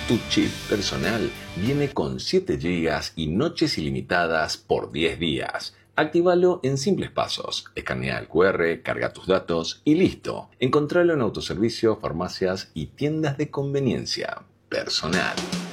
Tu chip personal viene con 7 GB y noches ilimitadas por 10 días. Actívalo en simples pasos. Escanea el QR, carga tus datos y listo. Encontralo en autoservicio, farmacias y tiendas de conveniencia. Personal.